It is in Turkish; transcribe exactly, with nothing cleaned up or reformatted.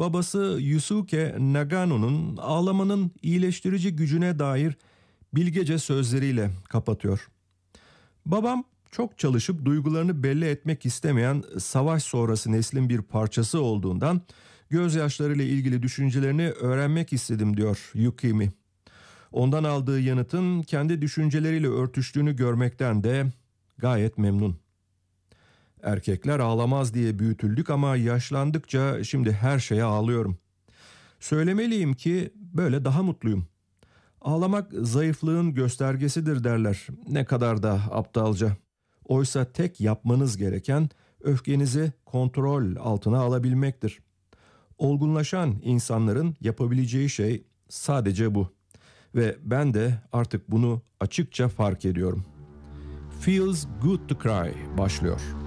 babası Yusuke Nagano'nun ağlamanın iyileştirici gücüne dair bilgece sözleriyle kapatıyor. Babam çok çalışıp duygularını belli etmek istemeyen savaş sonrası neslin bir parçası olduğundan gözyaşlarıyla ilgili düşüncelerini öğrenmek istedim diyor Yukimi. Ondan aldığı yanıtın kendi düşünceleriyle örtüştüğünü görmekten de gayet memnun. Erkekler ağlamaz diye büyütüldük ama yaşlandıkça şimdi her şeye ağlıyorum. Söylemeliyim ki böyle daha mutluyum. Ağlamak zayıflığın göstergesidir derler. Ne kadar da aptalca. Oysa tek yapmanız gereken öfkenizi kontrol altına alabilmektir. Olgunlaşan insanların yapabileceği şey sadece bu. Ve ben de artık bunu açıkça fark ediyorum. Feels Good to Cry başlıyor.